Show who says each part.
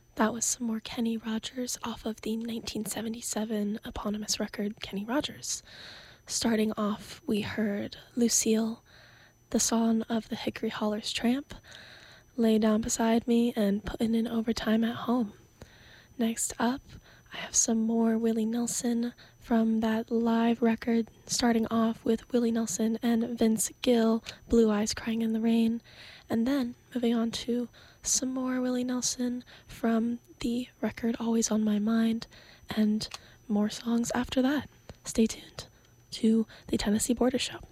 Speaker 1: That was some more Kenny Rogers off of the 1977 eponymous record, Kenny Rogers. Starting off, we heard Lucille, the song of the Hickory Hollers Tramp, Lay Down Beside Me, and Putting in Overtime at Home. Next up, I have some more Willie Nelson from that live record, starting off with Willie Nelson and Vince Gill, Blue Eyes Crying in the Rain, and then moving on to some more Willie Nelson from the record Always on My Mind, and more songs after that. Stay tuned to the Tennessee Border Show.